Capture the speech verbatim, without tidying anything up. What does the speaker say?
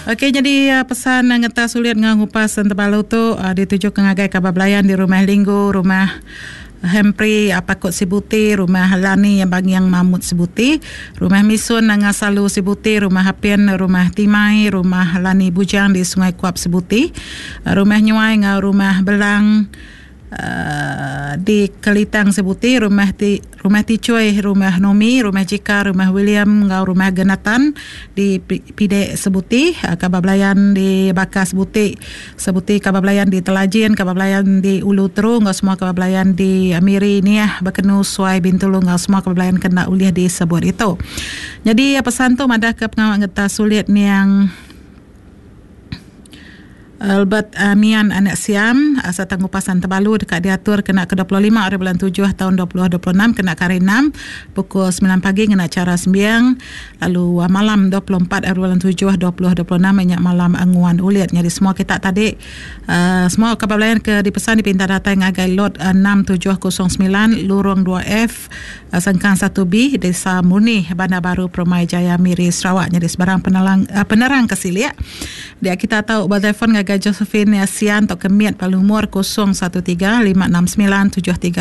Okey, jadi uh, pesan ngeta sulit ngupas Tebalu tu uh, dituju ke ngagai Kabar Belayan di Rumah Linggu, Rumah Hempri Apakot Sibuti, Rumah Lani yang bagi yang Mamut Sibuti, Rumah Misun Nangasalu Sibuti, Rumah Hapien Rumah Timai, Rumah Lani Bujang di Sungai Kuap Sibuti, uh, Rumah Nyuai ngau Rumah Belang Uh, di Kelitang Sibuti, Rumah ti, Rumah Ticuai, Rumah Nomi, Rumah Jika, Rumah William ngau Rumah Genatan di Pidek Sebuti, uh, Kabar Belayan di Bakar Sebuti, Sebuti Kabar Belayan di Telajin, Kabar Belayan di Ulu Teru, ngau semua Kabar Belayan di Amiri Niah, Bekenu Suai Bintulu, ngau semua Kabar Belayan kena uliah di sebut itu. Jadi uh, pesan tu madah ke pengawal ngeta sulit ni yang Albert Amian anak Siam asal Tanggupasan Tebalu dekat diatur kena ke dua puluh lima hari bulan tujuh tahun dua ribu dua puluh enam, kena kari enam pukul sembilan pagi kena cara sembiang, lalu malam dua puluh empat hari bulan tujuh dua ribu dua puluh enam minyak malam anguan ulit. Jadi semua kita tadi uh, semua Kabar Belayan ke dipesan dipinta datang ngagai lot uh, enam tujuh kosong sembilan lorong dua F uh, Sengkang satu B Desa Murni Bandar Baru Permai Jaya Miri Sarawak. Jadi sebarang penerang uh, penerang kesilia dia kita tahu buat telefon ngagai Josephine Sian atau Kemiat Palumur kosong satu tiga lima enam sembilan tujuh tiga